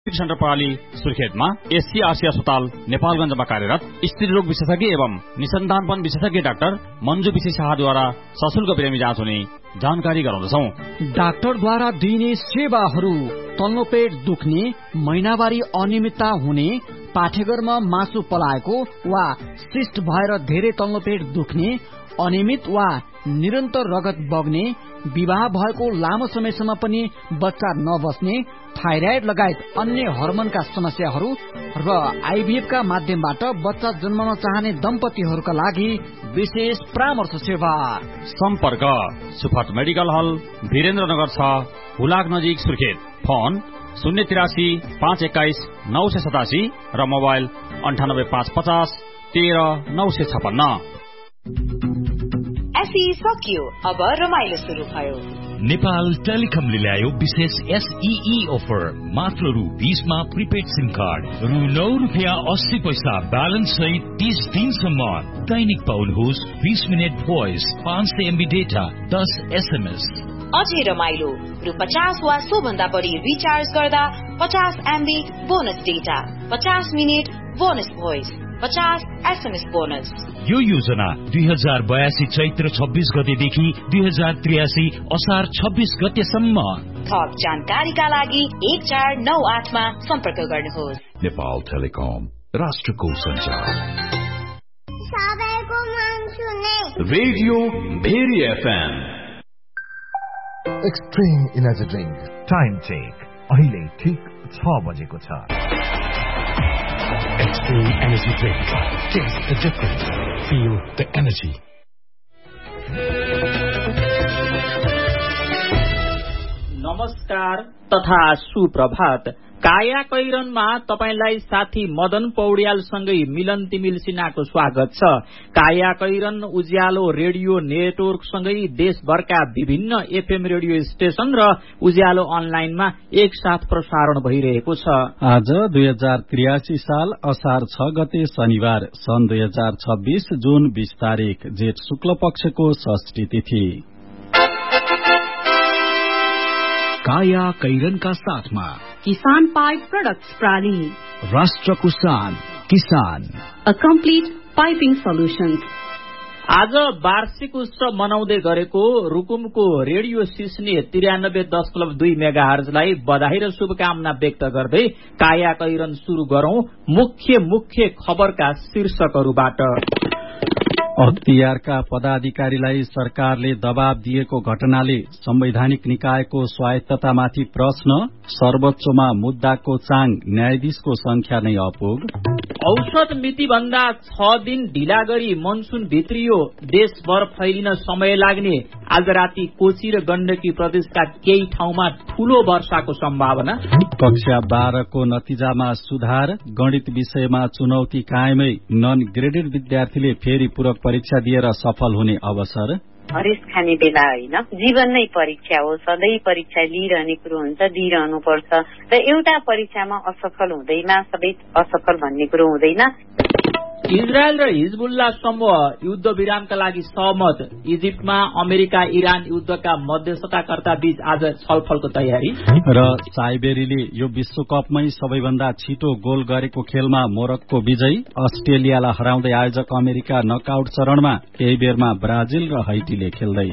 Centre प्रणाली सुर्खेतमा एससीआरसी अस्पताल नेपालगञ्जमा कार्यरत स्त्रीरोग विशेषज्ञ एवं निसन्तानपन विशेषज्ञ डाक्टर मन्जु विशेष शाहद्वारा सशुल्क बिरामी जाँच हुने जानकारी गराउँदछौ। डाक्टरद्वारा दिइने सेवाहरू तल्लो पेट दुख्ने, महिनावारी अनियमितता हुने, पाठेघरमा मासु पलाएको वा सिस्ट भएर धेरै तल्लो पेट दुख्ने, अनियमित वा निरन्तर रगत बग्ने, विवाह भएको लामो समयसम्म पनि बच्चा नबस्ने, थाइराइड लगायत अन्य हर्मोनका समस्याहरू र आइभीएफ का माध्यमबाट बच्चा जन्माउन चाहने दम्पतिहरूका लागि विशेष परामर्श सेवा। सम्पर्क सुफट मेडिकल हल, वीरेन्द्रनगर 6, हुलाक नजिक सुर्खेत। फोन 083 521 987 र मोबाइल 98 550 13 956। एसई सकियो, अब रमाइलो शुरू भयो। नेपाल टेलिकमले ल्यायो विशेष एसईई अफर। मात्र रु 20 मा प्रिपेड सिम कार्ड, रु 9 रुपियाँ 80 पैसा ब्यालेन्स सहित 30 दिनसम्म। दैनिक पाउनुहोस् 20 minute voice, 500 MB data, 10 SMS। अझै रमाइलो, रु 50 वा सो भन्दा बढी रिचार्ज गर्दा 50 MB bonus data, 50 minute bonus voice, 50 SMS bonus. यो योजना 2082 चैत्र 26 गतेदेखि 2083 असार 26 गतेसम्म। थप जानकारीका लागि 1498 मा सम्पर्क गर्नुहोस्। नेपाल टेलिकम, राष्ट्रको संचार। सबैको मन सुने radio very FM। Extreme energy drink time check अहिले ठीक 6 बजेको छ। Extreme Energy Drink. Taste the difference. Feel the energy. नमस्कार तथा सुप्रभात। काया कैरनमा तपाईलाई साथी मदन पौड्यालसँगै मिलन तिमिल सिन्हाको स्वागत छ। काया कैरन उज्यालो रेडियो नेटवर्कसँगै देशभरका विभिन्न एफएम रेडियो स्टेशन र उज्यालो अनलाइनमा एकसाथ प्रसारण भइरहेको छ। आज 2083 साल असार 6 गते शनिबार सन् 2026 जुन 20 तारिक जेठ शुक्ल पक्षको षष्ठी तिथि। काया कैरनका साथमा किसान पाइप प्रोडक्ट्स प्राली, राष्ट्रको शान किसान, अ कम्प्लिट पाइपिङ सोल्युशन्स। आज वार्षिक उत्सव मनाउँदै गरेको रुकुमको रेडियो सिस्ने 93.2 मेगाहर्जलाई बधाई र शुभकामना व्यक्त गर्दै काया कैरन शुरू गरौं मुख्य खबरका शीर्षकहरूबाट। अख्तियारका पदाधिकारीलाई सरकारले दबाव दिएको घटनाले संवैधानिक निकायको स्वायत्ततामाथि प्रश्न, सर्वोच्चमा मुद्दाको चाङ, न्यायाधीशको संख्या नै अपुग। औसत मिति भन्दा 6 दिन ढिला गरी मनसुन भित्रियो, देशभर फैलिन समय लाग्ने। आज राति कोशी र गण्डकी प्रदेशका केही ठाउँमा ठूलो वर्षाको सम्भावना। कक्षा 12 को नतिजामा सुधार, गणित विषयमा चुनौती कायमै, नन ग्रेडेड विद्यार्थीले फेरि पूरक परीक्षा दिएर सफल हुने अवसर। हरेस खाने बेला होइन, जीवन नै परीक्षा हो। सधैँ परीक्षा लिइरहने कुरो हुन्छ, दिइरहनु पर्छ र एउटा परीक्षामा असफल हुँदैन, सबै असफल भन्ने कुरो हुँदैन। इजरायल र हिजबुल्ला समूह युद्ध विरामका लागि सहमत। इजिप्टमा अमेरिका इरान युद्धका मध्यस्थताकर्ता बीच आज छलफलको तयारी। र साइबेरीले यो विश्वकपमै सबैभन्दा छिटो गोल गरेको खेलमा मोरक्को विजयी, अस्ट्रेलियालाई हराउँदै आयोजक अमेरिका नकआउट चरणमा, केही बेरमा ब्राजिल र हैटीले खेल्दै।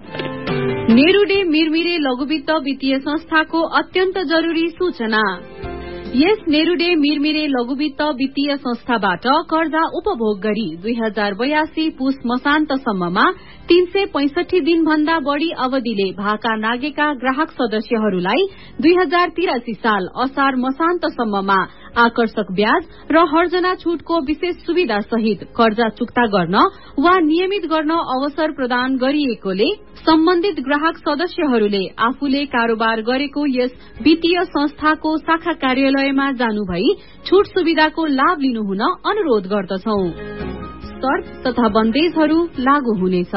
नेरूडे मिरमिरे लघुवित्त वित्तीय संस्थाको अत्यन्त जरुरी सूचना। यस नेरूडे मिरमिरे लघुवित्त वित्तीय संस्थाबाट कर्जा उपभोग गरी 2082 पुस मसान्तसम्ममा 365 दिन भन्दा बढ़ी अवधिले भाका नागेका ग्राहक सदस्यहरूलाई 2083 साल असार मसान्तसम्ममा आकर्षक ब्याज र हर्जना छूटको विशेष सुविधा सहित कर्जा चुक्ता गर्न वा नियमित गर्न अवसर प्रदान गरिएकोले सम्बन्धित ग्राहक सदस्यहरूले आफूले कारोबार गरेको यस वित्तीय संस्थाको शाखा कार्यालयमा जानु भई छूट सुविधाको लाभ लिनुहुन अनुरोध गर्दछौ। शर्त तथा बन्देजहरू लागू हुनेछ।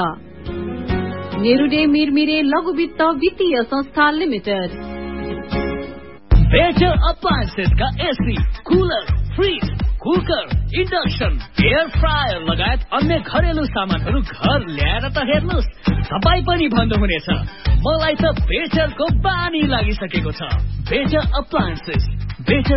नेरूडे मिरमिरे लघुवित्त वित्तीय संस्था लिमिटेड। बेटर अप्लायन्सेस का AC, cooler, fridge, cooker, induction, air fryer लगायत अन्य घरेलु सामानहरू घर ल्याएर त हेर्नुहोस्, तपाईँ पनि भन्नुहुनेछ मलाई त बेटरको बानी लागिसकेको छ। Better appliances better